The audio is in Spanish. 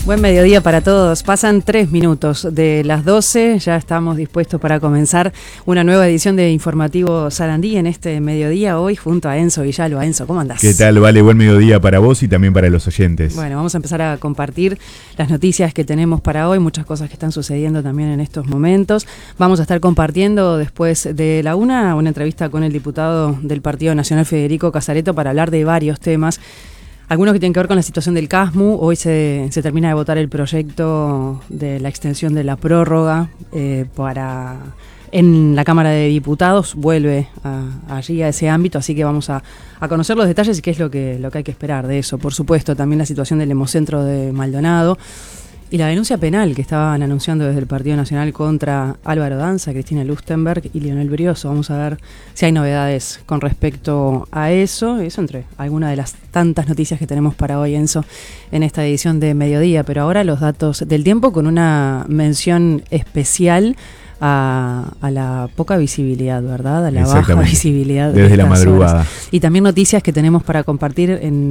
Buen mediodía para todos. Pasan 3 minutos de las 12. Ya estamos dispuestos para comenzar una nueva edición de Informativo Sarandí en este mediodía. Hoy junto a Enzo Villalba. Enzo, ¿cómo andás? ¿Qué tal, Vale? Buen mediodía para vos y también para los oyentes. Bueno, vamos a empezar a compartir las noticias que tenemos para hoy. Muchas cosas que están sucediendo también en estos momentos. Vamos a estar compartiendo después de la una entrevista con el diputado del Partido Nacional, Federico Casareto, para hablar de varios temas. Algunos que tienen que ver con la situación del CASMU. Hoy se termina de votar el proyecto de la extensión de la prórroga en la Cámara de Diputados. Vuelve allí a ese ámbito, así que vamos a conocer los detalles y qué es lo que hay que esperar de eso. Por supuesto, también la situación del Hemocentro de Maldonado y la denuncia penal que estaban anunciando desde el Partido Nacional contra Álvaro Danza, Cristina Lustenberg y Lionel Brioso. Vamos a ver si hay novedades con respecto a eso. Eso entre algunas de las tantas noticias que tenemos para hoy, Enzo, en esta edición de Mediodía. Pero ahora los datos del tiempo con una mención especial a la poca visibilidad, ¿verdad? A la baja visibilidad. Desde la madrugada. Horas. Y también noticias que tenemos para compartir en